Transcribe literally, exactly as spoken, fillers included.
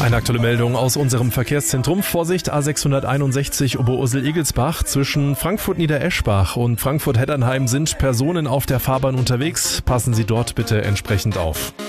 Eine aktuelle Meldung aus unserem Verkehrszentrum. Vorsicht, A sechshunderteinundsechzig Oberursel-Egelsbach. Zwischen Frankfurt-Niedereschbach und Frankfurt-Heddernheim sind Personen auf der Fahrbahn unterwegs. Passen Sie dort bitte entsprechend auf.